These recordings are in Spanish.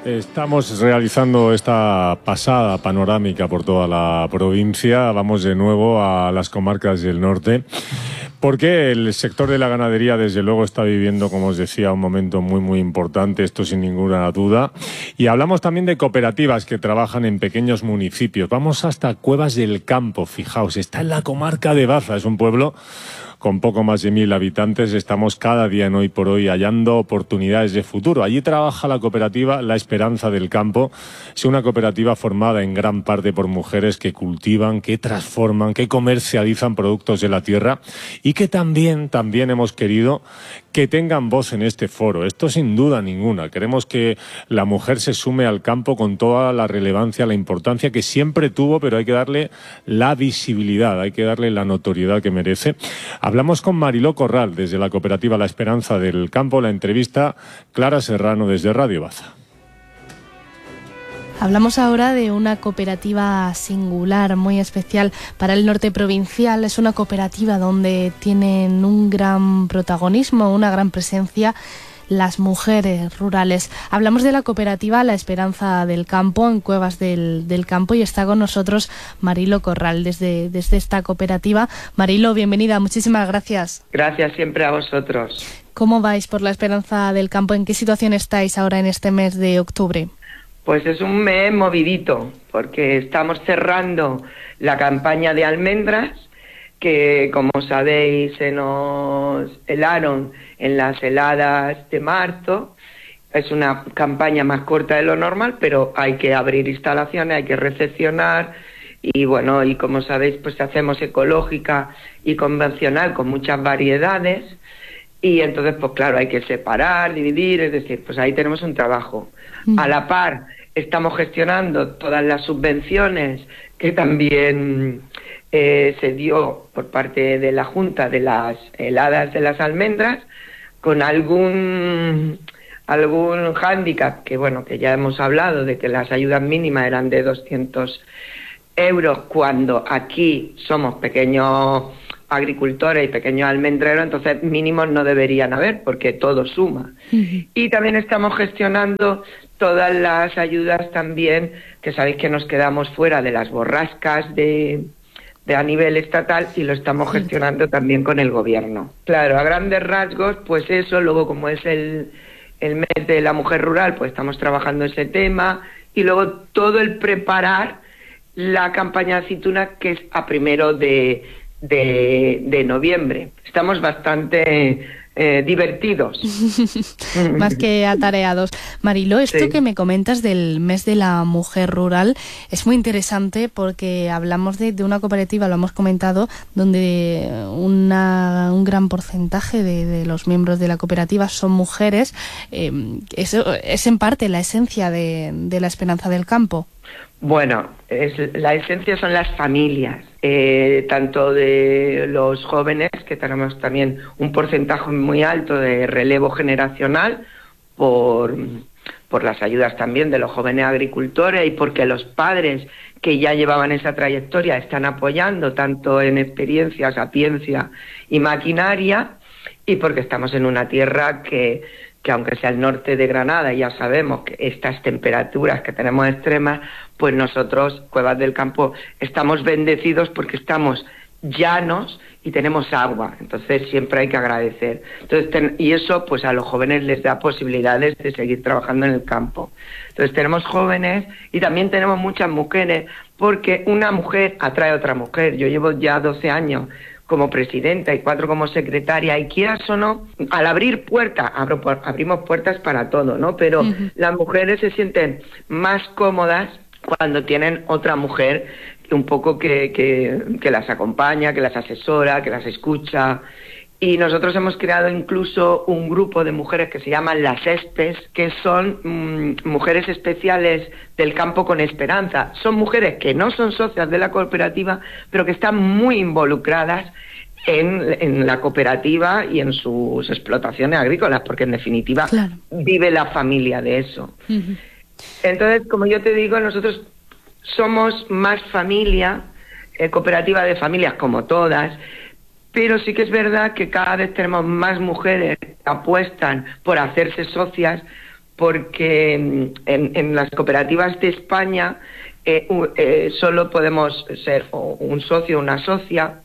Estamos realizando esta pasada panorámica por toda la provincia. Vamos de nuevo a las comarcas del norte, porque el sector de la ganadería, desde luego, está viviendo, como os decía, un momento muy importante, esto sin ninguna duda. Y hablamos también de cooperativas que trabajan en pequeños municipios. Vamos hasta Cuevas del Campo, fijaos, está en la comarca de Baza, es un pueblo con poco más de 1000 habitantes. Estamos cada día en Hoy por Hoy hallando oportunidades de futuro. Allí trabaja la cooperativa La Esperanza del Campo. Es una cooperativa formada en gran parte por mujeres que cultivan, que transforman, que comercializan productos de la tierra y que también hemos querido que tengan voz en este foro. Esto sin duda ninguna. Queremos que la mujer se sume al campo con toda la relevancia, la importancia que siempre tuvo, pero hay que darle la visibilidad, hay que darle la notoriedad que merece. Hablamos con Mariló Corral, desde la cooperativa La Esperanza del Campo. La entrevista, Clara Serrano, desde Radio Baza. Hablamos ahora de una cooperativa singular, muy especial para el norte provincial. Es una cooperativa donde tienen un gran protagonismo, una gran presencia las mujeres rurales. Hablamos de la cooperativa La Esperanza del Campo, en Cuevas del Campo, y está con nosotros Mariló Corral desde esta cooperativa. Mariló, bienvenida, muchísimas gracias. Gracias siempre a vosotros. ¿Cómo vais por La Esperanza del Campo? ¿En qué situación estáis ahora en este mes de octubre? Pues es un mes movidito, porque estamos cerrando la campaña de almendras, que como sabéis se nos helaron en las heladas de marzo. Es una campaña más corta de lo normal, pero hay que abrir instalaciones, hay que recepcionar y bueno, y como sabéis pues hacemos ecológica y convencional con muchas variedades y entonces pues claro, hay que separar, dividir, es decir, pues ahí tenemos un trabajo. A la par estamos gestionando todas las subvenciones que también se dio por parte de la Junta de las heladas de las almendras, con algún hándicap, que bueno, que ya hemos hablado de que las ayudas mínimas eran de 200 euros, cuando aquí somos pequeños agricultores y pequeños almendreros, entonces mínimos no deberían haber, porque todo suma. Y también estamos gestionando todas las ayudas también, que sabéis que nos quedamos fuera de las borrascas de a nivel estatal, y lo estamos gestionando también con el gobierno. Claro, a grandes rasgos, pues eso. Luego, como es el mes de la mujer rural, pues estamos trabajando ese tema, y luego todo el preparar la campaña de aceituna, que es a 1 de noviembre. Estamos bastante divertidos. Más que atareados. Mariló, esto Sí. que me comentas del mes de la mujer rural es muy interesante, porque hablamos de una cooperativa, lo hemos comentado, donde un gran porcentaje de los miembros de la cooperativa son mujeres. Eso es en parte la esencia de La Esperanza del Campo. Bueno, la esencia son las familias, tanto de los jóvenes, que tenemos también un porcentaje muy alto de relevo generacional por las ayudas también de los jóvenes agricultores, y porque los padres que ya llevaban esa trayectoria están apoyando tanto en experiencia, sapiencia y maquinaria, y porque estamos en una tierra que aunque sea el norte de Granada, ya sabemos que estas temperaturas que tenemos extremas, pues nosotros, Cuevas del Campo, estamos bendecidos porque estamos llanos y tenemos agua, entonces siempre hay que agradecer. Entonces, y eso pues a los jóvenes les da posibilidades de seguir trabajando en el campo. Entonces tenemos jóvenes y también tenemos muchas mujeres, porque una mujer atrae a otra mujer. Yo llevo ya 12 años como presidenta y 4 como secretaria, y quieras o no, al abrir puertas, abrimos puertas para todo, ¿no? Pero las mujeres se sienten más cómodas cuando tienen otra mujer un poco que las acompaña, que las asesora, que las escucha. Y nosotros hemos creado incluso un grupo de mujeres que se llaman las ESPES, que son mujeres especiales del campo con esperanza. Son mujeres que no son socias de la cooperativa, pero que están muy involucradas en la cooperativa y en sus explotaciones agrícolas, porque en definitiva vive la familia de eso. Entonces, como yo te digo, nosotros somos más familia, cooperativa de familias como todas, pero sí que es verdad que cada vez tenemos más mujeres que apuestan por hacerse socias, porque en las cooperativas de España solo podemos ser un socio o una socia.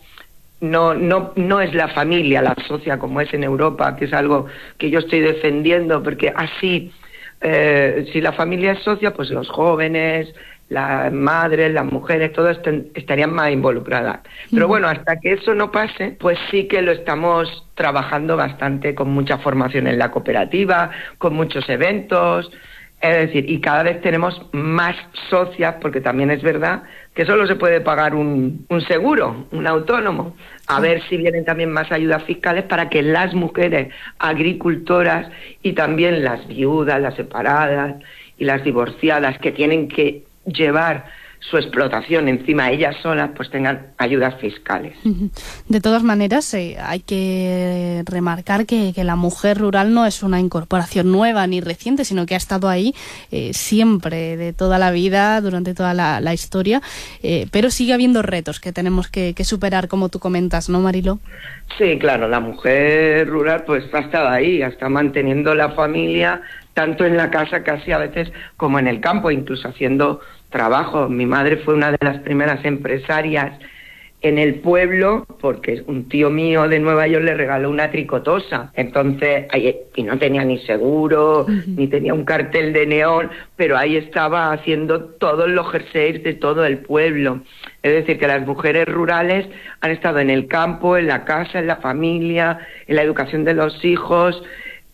No es la familia la socia como es en Europa, que es algo que yo estoy defendiendo, porque así, si la familia es socia, pues los jóvenes, las madres, las mujeres, todas estarían más involucradas. Pero bueno, hasta que eso no pase, pues sí que lo estamos trabajando bastante, con mucha formación en la cooperativa, con muchos eventos, es decir, y cada vez tenemos más socias, porque también es verdad que solo se puede pagar un seguro, un autónomo. A ver si vienen también más ayudas fiscales para que las mujeres agricultoras y también las viudas, las separadas y las divorciadas, que tienen que llevar su explotación encima de ellas solas, pues tengan ayudas fiscales. De todas maneras, hay que remarcar que la mujer rural no es una incorporación nueva ni reciente, sino que ha estado ahí siempre, de toda la vida, durante toda la historia, pero sigue habiendo retos que tenemos que superar, como tú comentas, ¿no, Marilo? Sí, claro, la mujer rural pues ha estado ahí, está manteniendo la familia, tanto en la casa casi a veces como en el campo, incluso haciendo trabajo. Mi madre fue una de las primeras empresarias en el pueblo, porque un tío mío de Nueva York le regaló una tricotosa, entonces, y no tenía ni seguro, ni tenía un cartel de neón, pero ahí estaba haciendo todos los jerseys de todo el pueblo. Es decir, que las mujeres rurales han estado en el campo, en la casa, en la familia, en la educación de los hijos,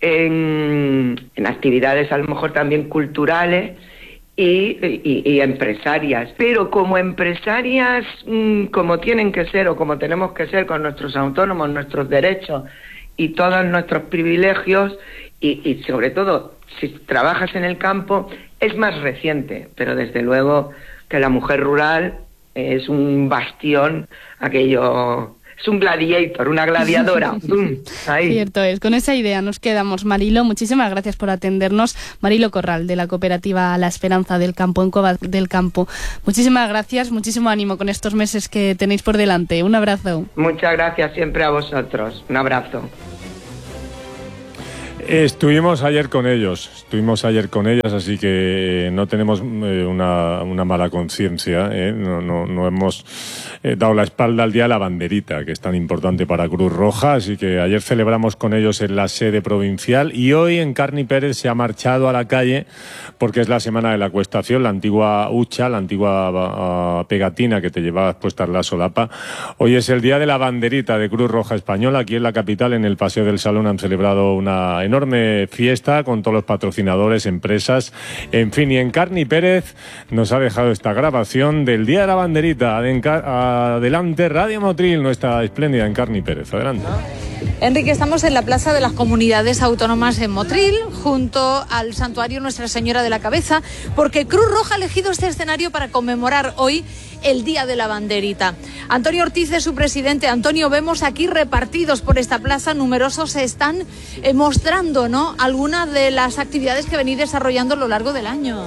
en actividades a lo mejor también culturales y empresarias. Pero como empresarias, como tienen que ser o como tenemos que ser, con nuestros autónomos, nuestros derechos y todos nuestros privilegios, y sobre todo si trabajas en el campo, es más reciente, pero desde luego que la mujer rural es un bastión, aquello... Es un gladiator, una gladiadora. Ahí. Cierto es. Con esa idea nos quedamos, Marilo. Muchísimas gracias por atendernos. Marilo Corral, de la cooperativa La Esperanza del Campo, en Cueva del Campo. Muchísimas gracias, muchísimo ánimo con estos meses que tenéis por delante. Un abrazo. Muchas gracias siempre a vosotros. Un abrazo. Estuvimos ayer con ellas, así que no tenemos una mala conciencia, no hemos dado la espalda al Día de la Banderita, que es tan importante para Cruz Roja, así que ayer celebramos con ellos en la sede provincial y hoy Encarni Pérez se ha marchado a la calle porque es la semana de la acuestación, la antigua hucha, la antigua pegatina que te llevabas puesta en la solapa. Hoy es el Día de la Banderita de Cruz Roja Española. Aquí en la capital, en el Paseo del Salón, han celebrado una enorme fiesta con todos los patrocinadores, empresas, en fin. Y Encarni Pérez nos ha dejado esta grabación del Día de la Banderita. Adelante, Radio Motril, nuestra espléndida Encarni Pérez. Adelante. Enrique, estamos en la Plaza de las Comunidades Autónomas en Motril, junto al Santuario Nuestra Señora de la Cabeza, porque Cruz Roja ha elegido este escenario para conmemorar hoy el Día de la Banderita. Antonio Ortiz es su presidente. Antonio, vemos aquí repartidos por esta plaza, numerosos se están mostrando, ¿no?, algunas de las actividades que venís desarrollando a lo largo del año.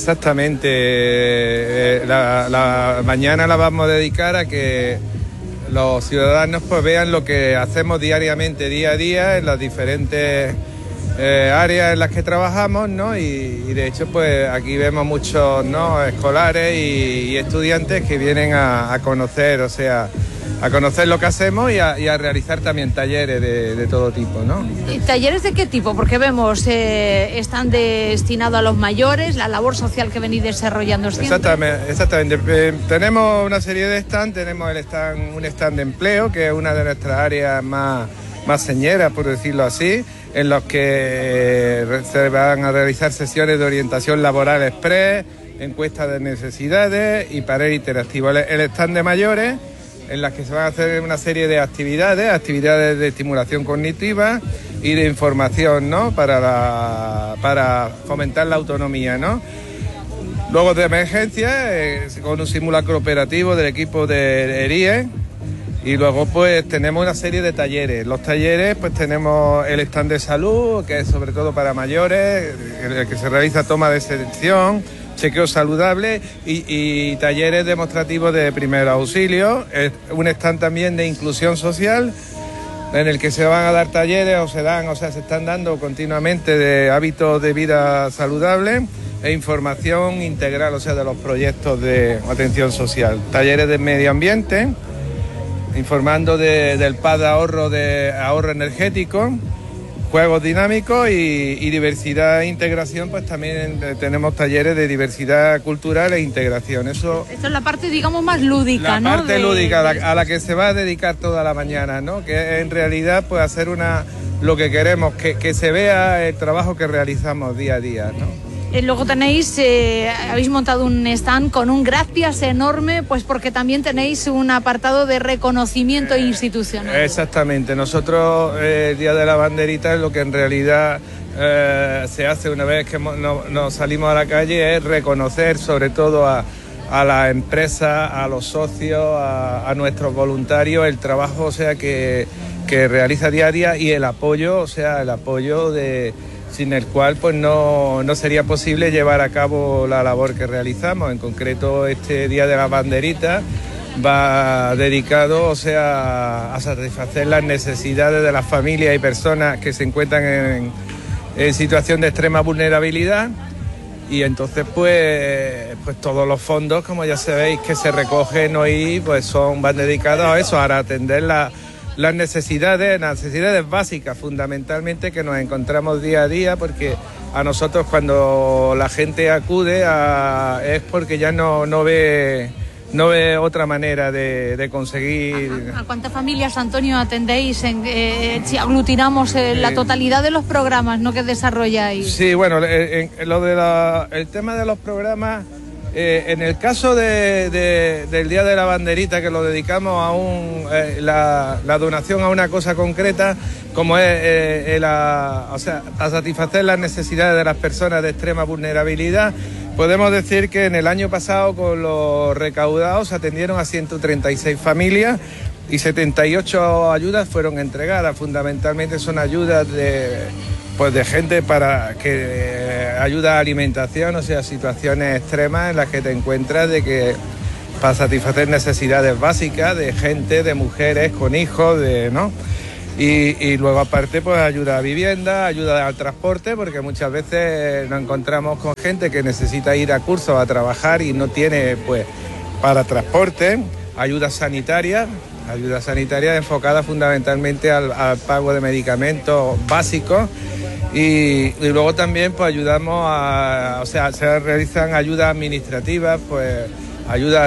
Exactamente. La mañana la vamos a dedicar a que los ciudadanos pues vean lo que hacemos diariamente, día a día, en las diferentes áreas en las que trabajamos, ¿no? Y de hecho pues aquí vemos muchos, ¿no?, escolares y estudiantes que vienen a conocer, o sea, a conocer lo que hacemos y a realizar también talleres de todo tipo, ¿no? ¿Y talleres de qué tipo? Porque vemos están destinados a los mayores, la labor social que venís desarrollando siempre. Exactamente. Tenemos una serie de stands, tenemos un stand de empleo, que es una de nuestras áreas más señeras, por decirlo así, en los que se van a realizar sesiones de orientación laboral express, encuestas de necesidades y panel interactivo. El stand de mayores, en las que se van a hacer una serie de actividades de estimulación cognitiva y de información, ¿no?, para fomentar la autonomía, ¿no? Luego de emergencia, con un simulacro operativo del equipo de ERIE. Y luego pues tenemos una serie de talleres. Los talleres pues tenemos el stand de salud, que es sobre todo para mayores, en el que se realiza toma de selección, chequeo saludable y talleres demostrativos de primeros auxilios. Un stand también de inclusión social en el que se van a dar talleres se están dando continuamente de hábitos de vida saludable e información integral, de los proyectos de atención social. Talleres de medio ambiente, informando del PAD de ahorro energético, juegos dinámicos y diversidad e integración, pues también tenemos talleres de diversidad cultural e integración. Esto es la parte, digamos, más lúdica, ¿no? La parte lúdica, a la que se va a dedicar toda la mañana, ¿no? Que en realidad, pues hacer lo que queremos, que se vea el trabajo que realizamos día a día, ¿no? Luego habéis montado un stand con un gracias enorme, pues porque también tenéis un apartado de reconocimiento institucional. Exactamente, nosotros el Día de la Banderita es lo que en realidad se hace una vez que nos salimos a la calle, es reconocer sobre todo a la empresa, a los socios, a nuestros voluntarios, el trabajo que realiza día a día y el apoyo, sin el cual pues no sería posible llevar a cabo la labor que realizamos. En concreto, este Día de la Banderita va dedicado a satisfacer las necesidades de las familias y personas que se encuentran en situación de extrema vulnerabilidad, y entonces pues todos los fondos, como ya sabéis, que se recogen hoy pues van dedicados a eso, a atender las necesidades básicas fundamentalmente que nos encontramos día a día, porque a nosotros cuando la gente acude es porque ya no ve otra manera de conseguir. ¿A cuántas familias, Antonio, atendéis si aglutinamos la totalidad de los programas, ¿no?, que desarrolláis? Sí, bueno, el tema de los programas, en el caso del Día de la Banderita, que lo dedicamos a la donación a una cosa concreta, como es a satisfacer las necesidades de las personas de extrema vulnerabilidad, podemos decir que en el año pasado, con los recaudados, se atendieron a 136 familias y 78 ayudas fueron entregadas. Fundamentalmente son ayudas de gente ayuda a alimentación, situaciones extremas en las que te encuentras para satisfacer necesidades básicas de gente, de mujeres con hijos, ¿no? Y luego aparte pues ayuda a vivienda, ayuda al transporte, porque muchas veces nos encontramos con gente que necesita ir a cursos, a trabajar y no tiene pues para transporte, ayuda sanitaria enfocada fundamentalmente al pago de medicamentos básicos. Y luego también pues ayudamos se realizan ayudas administrativas, pues ayuda a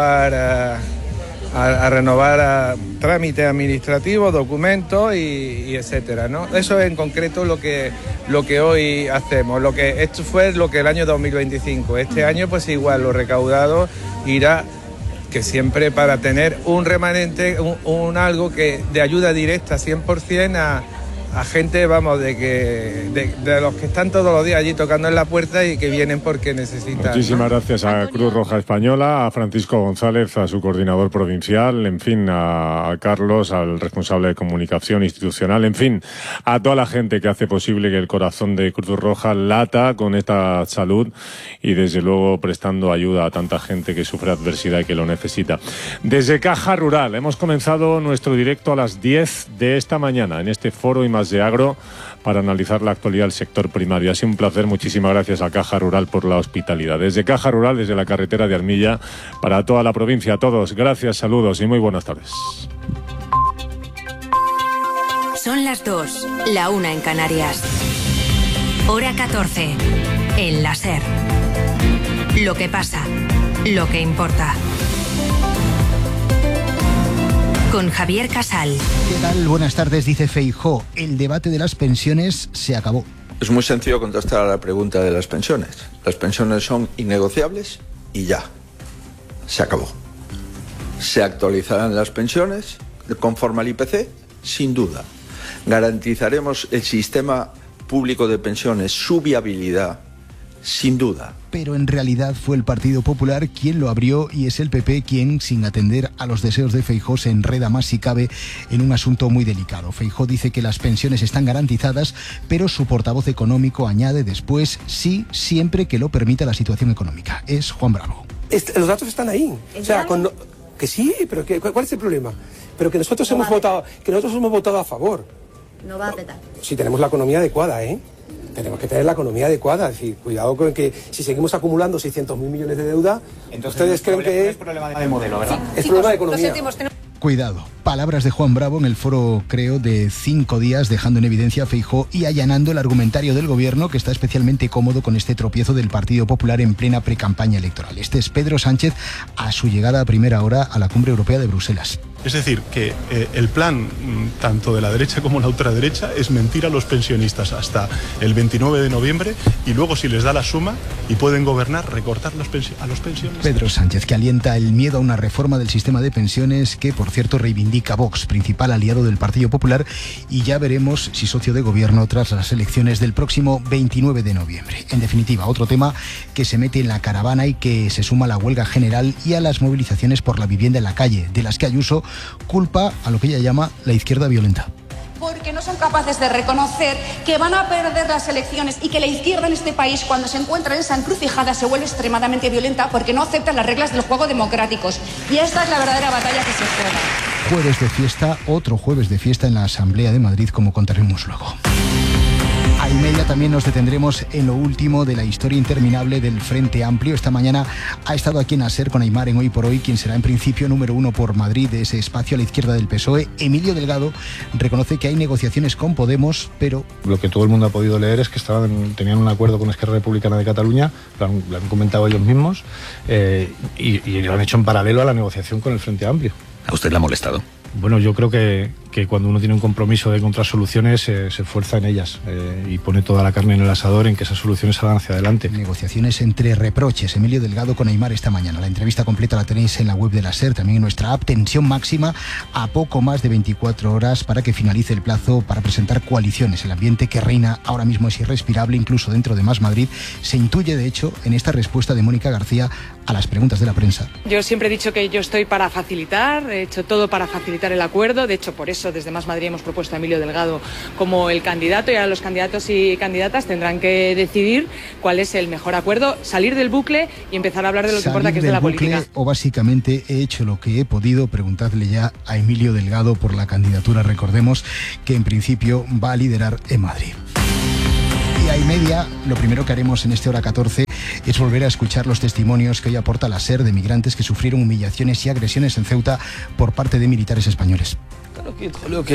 renovar trámites administrativos, documentos y etcétera, ¿no? Eso es en concreto lo que hoy hacemos. Esto fue el año 2025. Este año pues igual lo recaudado irá, que siempre, para tener un remanente, algo de ayuda directa 100% a gente, de los que están todos los días allí tocando en la puerta y que vienen porque necesitan. Muchísimas gracias a Cruz Roja Española, a Francisco González, a su coordinador provincial, en fin, a Carlos, al responsable de comunicación institucional, en fin, a toda la gente que hace posible que el corazón de Cruz Roja lata con esta salud y desde luego prestando ayuda a tanta gente que sufre adversidad y que lo necesita. Desde Caja Rural hemos comenzado nuestro directo a las 10 de esta mañana en este foro y más de Agro para analizar la actualidad del sector primario. Ha sido un placer, muchísimas gracias a Caja Rural por la hospitalidad. Desde Caja Rural, desde la carretera de Armilla, para toda la provincia, a todos, gracias, saludos y muy buenas tardes. Son las 2, la 1 en Canarias. Hora 14, en la SER. Lo que pasa, lo que importa. Con Javier Casal. ¿Qué tal? Buenas tardes. Dice Feijóo, el debate de las pensiones se acabó. Es muy sencillo contestar a la pregunta de las pensiones. Las pensiones son innegociables y ya. Se acabó. ¿Se actualizarán las pensiones conforme al IPC? Sin duda. ¿Garantizaremos el sistema público de pensiones, su viabilidad? Sin duda. Pero en realidad fue el Partido Popular quien lo abrió y es el PP quien, sin atender a los deseos de Feijóo, se enreda más si cabe en un asunto muy delicado. Feijóo dice que las pensiones están garantizadas, pero su portavoz económico añade después sí, siempre que lo permita la situación económica. Es Juan Bravo. Los datos están ahí. O sea, que sí, pero ¿cuál es el problema? pero que nosotros hemos votado a favor. No va a petar. Si tenemos la economía adecuada, tenemos que tener la economía adecuada. Es decir, cuidado con que si seguimos acumulando 600.000 millones de deuda, entonces ustedes creen que es problema de modelo, ¿verdad? Es problema de economía. Cuidado. Palabras de Juan Bravo en el foro, creo, de 5 días, dejando en evidencia a Feijóo y allanando el argumentario del gobierno, que está especialmente cómodo con este tropiezo del Partido Popular en plena precampaña electoral. Este es Pedro Sánchez a su llegada a primera hora a la Cumbre Europea de Bruselas. Es decir, que el plan, tanto de la derecha como la ultraderecha, es mentir a los pensionistas hasta el 29 de noviembre y luego, si les da la suma y pueden gobernar, recortar a los pensionistas. Pedro Sánchez, que alienta el miedo a una reforma del sistema de pensiones que, por cierto, reivindica Vox, principal aliado del Partido Popular, y ya veremos si socio de gobierno tras las elecciones del próximo 29 de noviembre. En definitiva, otro tema que se mete en la caravana y que se suma a la huelga general y a las movilizaciones por la vivienda en la calle, de las que Ayuso culpa a lo que ella llama la izquierda violenta. Porque no son capaces de reconocer que van a perder las elecciones y que la izquierda en este país, cuando se encuentra en esa encrucijada, se vuelve extremadamente violenta porque no aceptan las reglas del juego democráticos. Y esta es la verdadera batalla que se juega. Jueves de fiesta, otro jueves de fiesta en la Asamblea de Madrid, como contaremos luego. A y media también nos detendremos en lo último de la historia interminable del Frente Amplio. Esta mañana ha estado aquí en la SER con Aimar en Hoy por Hoy, quien será en principio número 1 por Madrid de ese espacio a la izquierda del PSOE. Emilio Delgado reconoce que hay negociaciones con Podemos, pero... Lo que todo el mundo ha podido leer es que tenían un acuerdo con Esquerra Republicana de Cataluña, lo han comentado ellos mismos, y lo han hecho en paralelo a la negociación con el Frente Amplio. ¿A usted le ha molestado? Bueno, yo creo que cuando uno tiene un compromiso de encontrar soluciones, se esfuerza en ellas y pone toda la carne en el asador en que esas soluciones salgan hacia adelante. Negociaciones entre reproches. Emilio Delgado con Aimar esta mañana. La entrevista completa la tenéis en la web de la SER, también en nuestra app. Tensión máxima a poco más de 24 horas para que finalice el plazo para presentar coaliciones. El ambiente que reina ahora mismo es irrespirable, incluso dentro de Más Madrid. Se intuye, de hecho, en esta respuesta de Mónica García a las preguntas de la prensa. Yo siempre he dicho que yo estoy para facilitar, he hecho todo para facilitar el acuerdo. De hecho, por eso desde Más Madrid hemos propuesto a Emilio Delgado como el candidato, y ahora los candidatos y candidatas tendrán que decidir cuál es el mejor acuerdo, salir del bucle y empezar a hablar de lo que importa, que es de la política. O básicamente he hecho lo que he podido. Preguntadle ya a Emilio Delgado por la candidatura. Recordemos que en principio va a liderar en Madrid. Y a y media, lo primero que haremos en este Hora 14 es volver a escuchar los testimonios que hoy aporta la SER de migrantes que sufrieron humillaciones y agresiones en Ceuta por parte de militares españoles. A uno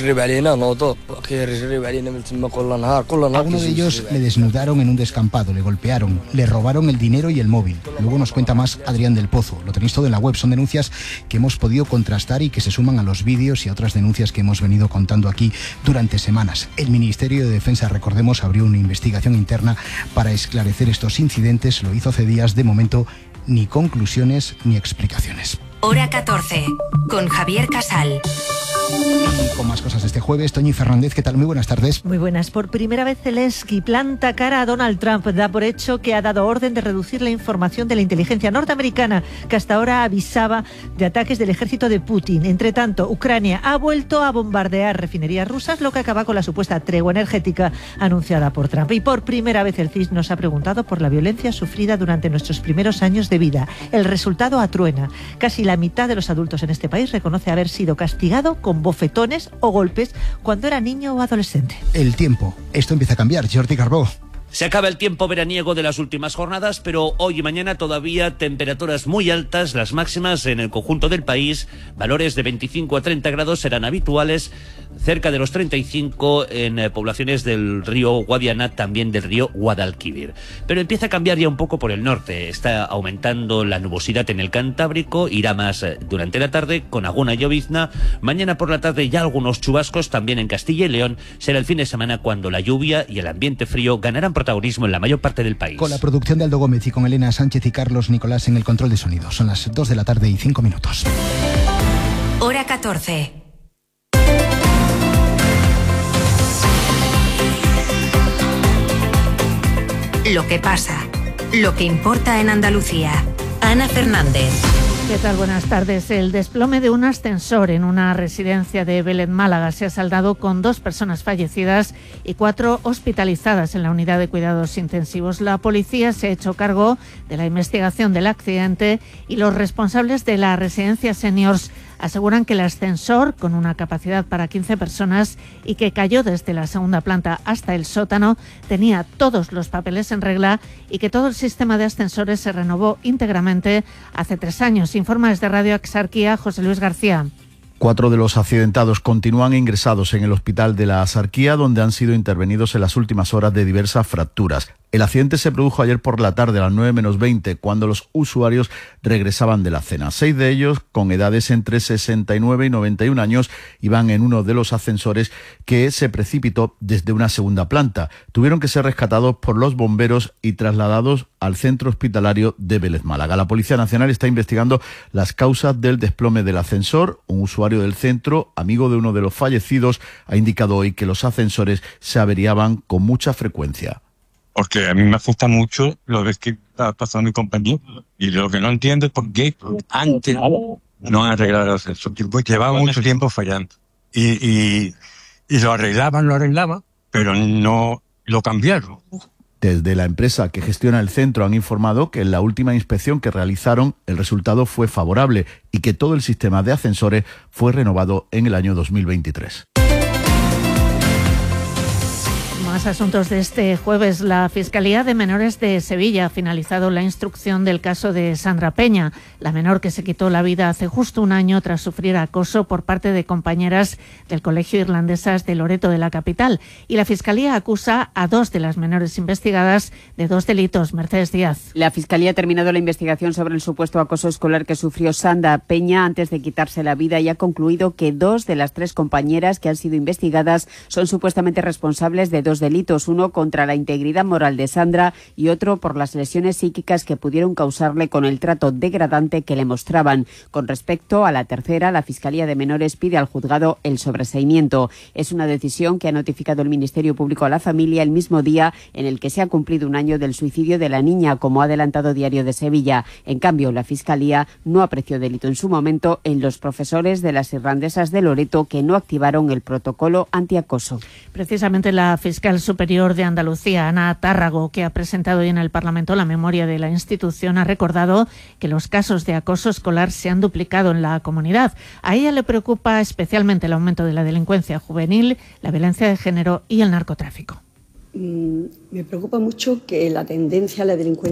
de ellos le desnudaron en un descampado, le golpearon, le robaron el dinero y el móvil. Luego nos cuenta más Adrián del Pozo. Lo tenéis todo en la web. Son denuncias que hemos podido contrastar y que se suman a los vídeos y a otras denuncias que hemos venido contando aquí durante semanas. El Ministerio de Defensa, recordemos, abrió una investigación interna para esclarecer estos incidentes. Lo hizo hace días. De momento, ni conclusiones ni explicaciones. Hora 14, con Javier Casal. Y con más cosas este jueves, Toñi Fernández, ¿qué tal? Muy buenas tardes. Muy buenas. Por primera vez Zelensky planta cara a Donald Trump. Da por hecho que ha dado orden de reducir la información de la inteligencia norteamericana, que hasta ahora avisaba de ataques del ejército de Putin. Entre tanto, Ucrania ha vuelto a bombardear refinerías rusas, lo que acaba con la supuesta tregua energética anunciada por Trump. Y por primera vez el CIS nos ha preguntado por la violencia sufrida durante nuestros primeros años de vida. El resultado atruena. Casi la mitad de los adultos en este país reconoce haber sido castigado con bofetones o golpes cuando era niño o adolescente. El tiempo. Esto empieza a cambiar. Jordi Carbó. Se acaba el tiempo veraniego de las últimas jornadas, pero hoy y mañana todavía temperaturas muy altas, las máximas en el conjunto del país, valores de 25 a 30 grados serán habituales, cerca de los 35 en poblaciones del río Guadiana, también del río Guadalquivir. Pero empieza a cambiar ya un poco por el norte, está aumentando la nubosidad en el Cantábrico, irá más durante la tarde con alguna llovizna, mañana por la tarde ya algunos chubascos también en Castilla y León, será el fin de semana cuando la lluvia y el ambiente frío ganarán protagonismo en la mayor parte del país. Con la producción de Aldo Gómez y con Elena Sánchez y Carlos Nicolás en el control de sonido. Son las 2 de la tarde y 5 minutos. Hora 14. Lo que pasa, lo que importa en Andalucía. Ana Fernández. ¿Qué tal? Buenas tardes. El desplome de un ascensor en una residencia de Vélez, Málaga, se ha saldado con 2 personas fallecidas y 4 hospitalizadas en la unidad de cuidados intensivos. La policía se ha hecho cargo de la investigación del accidente y los responsables de la residencia Seniors Aseguran que el ascensor, con una capacidad para 15 personas y que cayó desde la segunda planta hasta el sótano, tenía todos los papeles en regla y que todo el sistema de ascensores se renovó íntegramente hace 3 años. Informa desde Radio Axarquía José Luis García. 4 de los accidentados continúan ingresados en el hospital de la Axarquía, donde han sido intervenidos en las últimas horas de diversas fracturas. El accidente se produjo ayer por la tarde a las 9 menos 20, cuando los usuarios regresaban de la cena. 6 de ellos, con edades entre 69 y 91 años, iban en uno de los ascensores que se precipitó desde una segunda planta. Tuvieron que ser rescatados por los bomberos y trasladados al centro hospitalario de Vélez Málaga. La Policía Nacional está investigando las causas del desplome del ascensor. Un usuario del centro, amigo de uno de los fallecidos, ha indicado hoy que los ascensores se averiaban con mucha frecuencia. Porque a mí me asusta mucho lo que está pasando mi compañero. Y lo que no entiendo es por qué antes no han arreglado el ascensor. Llevaba mucho tiempo fallando. Y lo arreglaban, pero no lo cambiaron. Desde la empresa que gestiona el centro han informado que en la última inspección que realizaron el resultado fue favorable y que todo el sistema de ascensores fue renovado en el año 2023. Más asuntos de este jueves. La Fiscalía de Menores de Sevilla ha finalizado la instrucción del caso de Sandra Peña, la menor que se quitó la vida hace justo un año tras sufrir acoso por parte de compañeras del Colegio Irlandesas de Loreto de la capital. Y la Fiscalía acusa a 2 de las menores investigadas de 2 delitos. Mercedes Díaz. La Fiscalía ha terminado la investigación sobre el supuesto acoso escolar que sufrió Sandra Peña antes de quitarse la vida y ha concluido que 2 de las 3 compañeras que han sido investigadas son supuestamente responsables de 2 delitos, uno contra la integridad moral de Sandra y otro por las lesiones psíquicas que pudieron causarle con el trato degradante que le mostraban. Con respecto a la tercera, la Fiscalía de Menores pide al juzgado el sobreseimiento. Es una decisión que ha notificado el Ministerio Público a la familia el mismo día en el que se ha cumplido un año del suicidio de la niña, como ha adelantado Diario de Sevilla. En cambio, la Fiscalía no apreció delito en su momento en los profesores de las Irlandesas de Loreto que no activaron el protocolo antiacoso. Precisamente la fiscal superior de Andalucía, Ana Tárrago, que ha presentado hoy en el Parlamento la memoria de la institución, ha recordado que los casos de acoso escolar se han duplicado en la comunidad. A ella le preocupa especialmente el aumento de la delincuencia juvenil, la violencia de género y el narcotráfico. Me preocupa mucho que la tendencia a la delincuencia